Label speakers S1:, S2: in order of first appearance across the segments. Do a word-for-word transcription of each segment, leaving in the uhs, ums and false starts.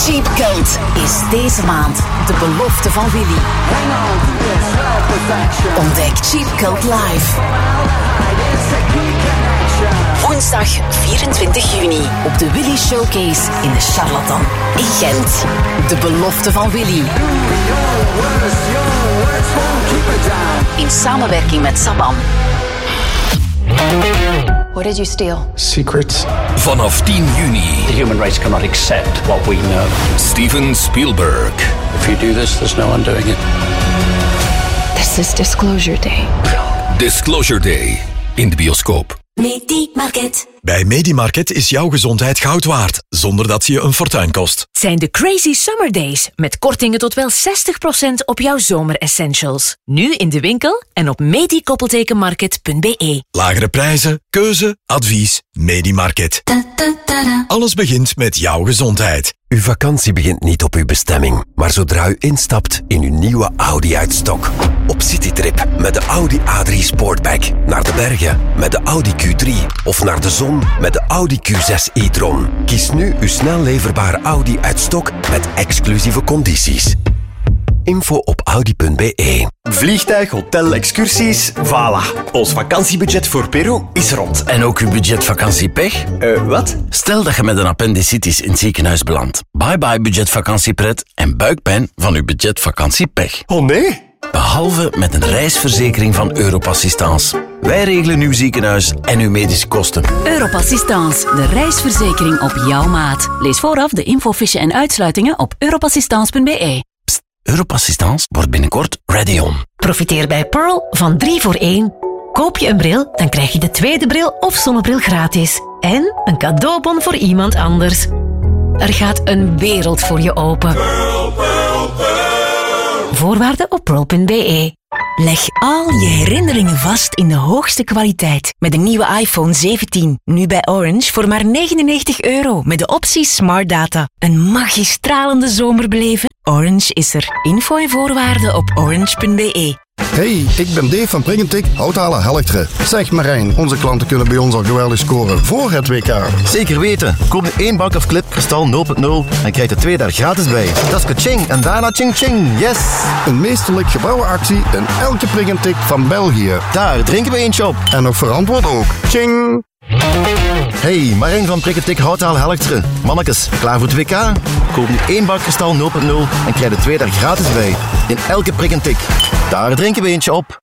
S1: Cheap Coat is deze maand de belofte van Willy. Ontdek Cheap Coat live. Woensdag vierentwintig juni op de Willy Showcase in de Charlatan in Gent. De belofte van Willy. In samenwerking met Saban. What did you steal?
S2: Secrets.
S3: Vanaf tien juni.
S4: The human race cannot accept what we know.
S3: Steven Spielberg.
S4: If you do this, there's no undoing it.
S5: This is Disclosure Day.
S3: Disclosure Day. In de bioscoop.
S1: Medimarket.
S6: Bij Medimarket is jouw gezondheid goud waard, zonder dat ze je een fortuin kost.
S7: Het zijn de Crazy Summer Days, met kortingen tot wel zestig procent op jouw zomeressentials. Nu in de winkel en op medi-market punt be.
S6: Lagere prijzen, keuze, advies, Medimarket. Alles begint met jouw gezondheid.
S8: Uw vakantie begint niet op uw bestemming, maar zodra u instapt in uw nieuwe Audi uit stok. Op citytrip met de Audi A drie Sportback, naar de bergen met de Audi Q drie of naar de zon met de Audi Q zes e-tron. Kies nu uw snel leverbare Audi uit stok met exclusieve condities. Info op audi punt be.
S9: Vliegtuig, hotel, excursies, voilà. Ons vakantiebudget voor Peru is rond.
S10: En ook uw budget vakantiepech?
S9: Uh, wat?
S10: Stel dat je met een appendicitis in het ziekenhuis belandt. Bye bye budget vakantiepret en buikpijn van uw budget vakantiepech.
S9: Oh nee?
S10: Behalve met een reisverzekering van Europassistance. Wij regelen uw ziekenhuis en uw medische kosten.
S11: Europassistance, de reisverzekering op jouw maat. Lees vooraf de infofiche en uitsluitingen op europassistance punt be.
S10: Pst, Europassistance wordt binnenkort ready on.
S7: Profiteer bij Pearl van drie voor één. Koop je een bril, dan krijg je de tweede bril of zonnebril gratis. En een cadeaubon voor iemand anders. Er gaat een wereld voor je open.
S12: Pearl, Pearl, Pearl.
S7: Voorwaarden op pearl punt be. Leg al je herinneringen vast in de hoogste kwaliteit. Met een nieuwe iPhone zeventien. Nu bij Orange voor maar negenennegentig euro. Met de optie Smart Data. Een magistralende zomer beleven? Orange is er. Info en voorwaarden op orange punt be.
S13: Hey, ik ben Dave van Pringentik, Houthalen Helchteren. Zeg Marijn, onze klanten kunnen bij ons al geweldig scoren voor het W K.
S14: Zeker weten. Koop nu één bak of clip kristal nul punt nul en krijg de twee daar gratis bij. Dat is ka-ching en daarna ching ching. Yes!
S13: Een meesterlijk gebouwen actie in elke Pringentik van België.
S14: Daar drinken we eentje op.
S13: En nog verantwoord ook. Ching!
S14: Hey, Marijn van Pringentik, Houthalen Helchteren. Mannekes, klaar voor het W K? Koop nu één bak kristal nul punt nul en krijg de twee daar gratis bij. In elke Pringentik. Daar drinken we eentje op.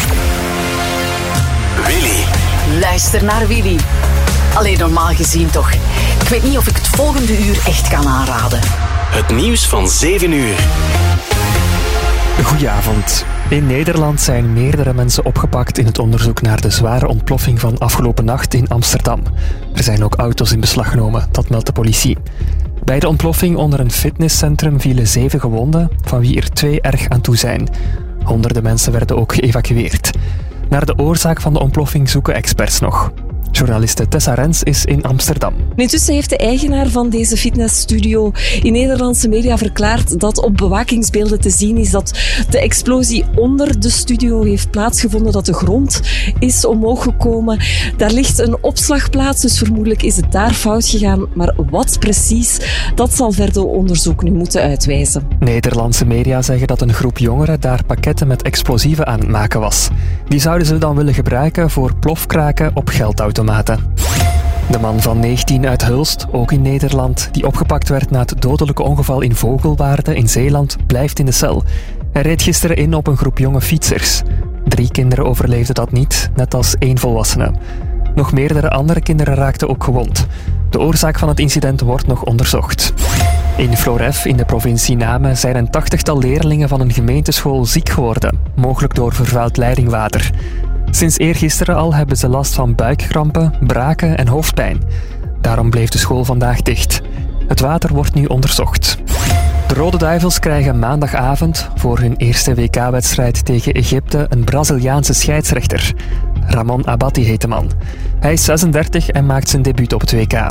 S1: Willy. Luister naar Willy. Alleen normaal gezien toch. Ik weet niet of ik het volgende uur echt kan aanraden.
S9: Het nieuws van zeven uur.
S2: Goedenavond. In Nederland zijn meerdere mensen opgepakt in het onderzoek naar de zware ontploffing van afgelopen nacht in Amsterdam. Er zijn ook auto's in beslag genomen, dat meldt de politie. Bij de ontploffing onder een fitnesscentrum vielen zeven gewonden, van wie er twee erg aan toe zijn. Honderden mensen werden ook geëvacueerd. Naar de oorzaak van de ontploffing zoeken experts nog. Journaliste Tessa Rens is in Amsterdam.
S15: Intussen heeft de eigenaar van deze fitnessstudio in Nederlandse media verklaard dat op bewakingsbeelden te zien is dat de explosie onder de studio heeft plaatsgevonden, dat de grond is omhoog gekomen. Daar ligt een opslagplaats, dus vermoedelijk is het daar fout gegaan. Maar wat precies, dat zal verder onderzoek nu moeten uitwijzen.
S2: Nederlandse media zeggen dat een groep jongeren daar pakketten met explosieven aan het maken was. Die zouden ze dan willen gebruiken voor plofkraken op geldautomaten. De man van negentien uit Hulst, ook in Nederland, die opgepakt werd na het dodelijke ongeval in Vogelwaarde in Zeeland, blijft in de cel. Hij reed gisteren in op een groep jonge fietsers. Drie kinderen overleefden dat niet, net als één volwassene. Nog meerdere andere kinderen raakten ook gewond. De oorzaak van het incident wordt nog onderzocht. In Floref, in de provincie Namen, zijn een tachtigtal leerlingen van een gemeenteschool ziek geworden, mogelijk door vervuild leidingwater. Sinds eergisteren al hebben ze last van buikkrampen, braken en hoofdpijn. Daarom bleef de school vandaag dicht. Het water wordt nu onderzocht. De Rode Duivels krijgen maandagavond voor hun eerste W K-wedstrijd tegen Egypte een Braziliaanse scheidsrechter. Ramon Abatti heet de man. Hij is zesendertig en maakt zijn debuut op het W K.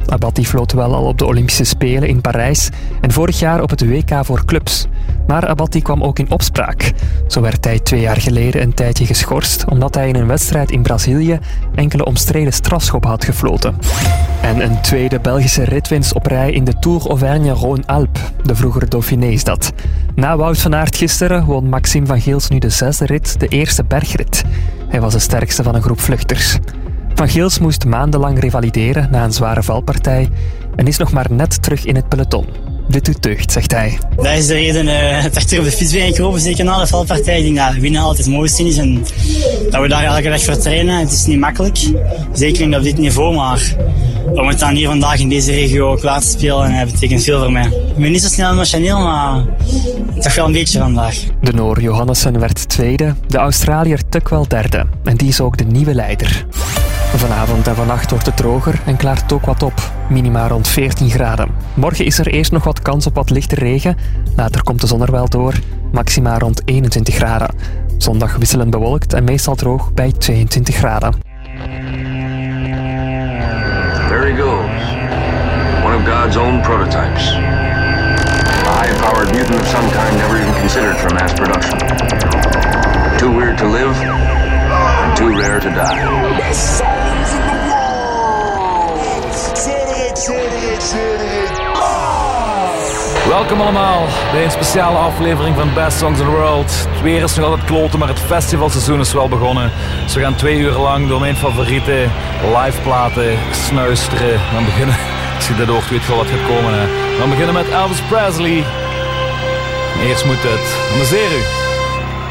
S2: Abatti floot wel al op de Olympische Spelen in Parijs en vorig jaar op het W K voor clubs. Maar Abatti kwam ook in opspraak. Zo werd hij twee jaar geleden een tijdje geschorst omdat hij in een wedstrijd in Brazilië enkele omstreden strafschoppen had gefloten. En een tweede Belgische ritwinst op rij in de Tour Auvergne-Rhône-Alpes. De vroegere Dauphiné is dat. Na Wout van Aert gisteren won Maxime van Geels nu de zesde rit, de eerste bergrit. Hij was de sterkste van een groep vluchters. Van Geels moest maandenlang revalideren na een zware valpartij en is nog maar net terug in het peloton. Dit doet deugd, zegt hij.
S16: Dat is de reden uh, dat ik terug op de fiets ben gekomen, zeker na de valpartij. Ik denk dat winnen altijd het mooiste is en dat we daar elke dag voor trainen. Het is niet makkelijk, zeker niet op dit niveau, maar om het dan hier vandaag in deze regio klaar te spelen, uh, betekent veel voor mij. Ik ben niet zo snel emotioneel, maar toch wel een beetje vandaag.
S2: De Noor Johannessen werd tweede, de Australiër Tuckwell derde en die is ook de nieuwe leider. Vanavond en vannacht wordt het droger en klaart het ook wat op. Minima rond veertien graden. Morgen is er eerst nog wat kans op wat lichte regen. Later komt de zon er wel door. Maxima rond eenentwintig graden. Zondag wisselend bewolkt en meestal droog bij tweeëntwintig graden.
S17: There he goes. One of God's own prototypes. A high-powered mutant of some kind never even considered for mass production. Too weird to live and too rare to die.
S18: Welkom allemaal bij een speciale aflevering van Best Songs in the World. Het weer is nog altijd kloten, maar het festivalseizoen is wel begonnen. Dus we gaan twee uur lang door mijn favoriete liveplaten snuisteren. Dan beginnen, als je dit hoort, weet je wel wat gaat komen. Hè. Dan beginnen met Elvis Presley. En eerst moet het. Amuseer u.